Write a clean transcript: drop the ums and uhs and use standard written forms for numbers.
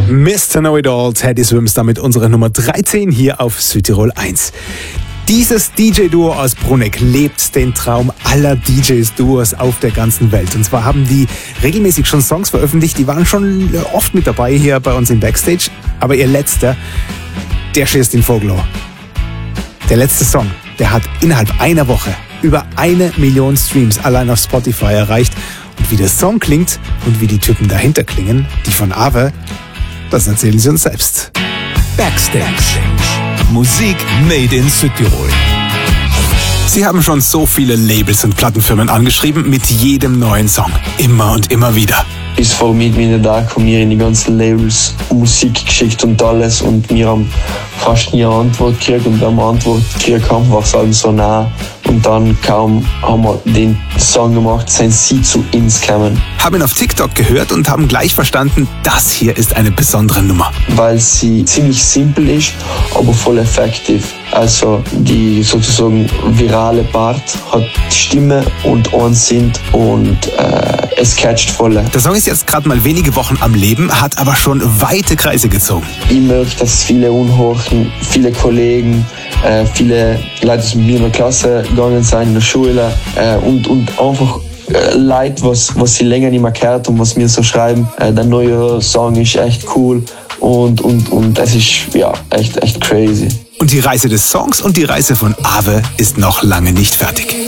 Mr. Know-It-All, Teddy Swims, damit unsere Nummer 13 hier auf Südtirol 1. Dieses DJ-Duo aus Bruneck lebt den Traum aller DJs-Duos auf der ganzen Welt. Und zwar haben die regelmäßig schon Songs veröffentlicht, die waren schon oft mit dabei hier bei uns im Backstage. Aber ihr letzter, der schießt den Vogel an. Der letzte Song, der hat innerhalb einer Woche über 1 Million Streams allein auf Spotify erreicht. Und wie der Song klingt und wie die Typen dahinter klingen, die von Ave, das erzählen sie uns selbst. Backstage. Musik made in Südtirol. Sie haben schon so viele Labels und Plattenfirmen angeschrieben mit jedem neuen Song. Immer und immer wieder. Bis vor mit meinen Tag haben wir in die ganzen Labels Musik geschickt und alles und wir haben fast nie eine Antwort gekriegt und wenn wir eine Antwort gekriegt haben, war es halt so nah. Und dann kaum haben wir den Song gemacht, sind sie zu uns gekommen. Haben ihn auf TikTok gehört und haben gleich verstanden, das hier ist eine besondere Nummer. Weil sie ziemlich simpel ist, aber voll effektiv. Also die sozusagen virale Part hat Stimme und Ohren sind und es catcht voll. Der Song ist jetzt gerade mal wenige Wochen am Leben, hat aber schon weite Kreise gezogen. Ich möchte, dass viele unhorchen, viele Kollegen, viele Leute, die mit mir in der Klasse gegangen sind, in der Schule und einfach Leute, was sie länger nicht mehr gehört und was mir so schreiben. Der neue Song ist echt cool und es ist ja echt crazy. Und die Reise des Songs und die Reise von Ave ist noch lange nicht fertig.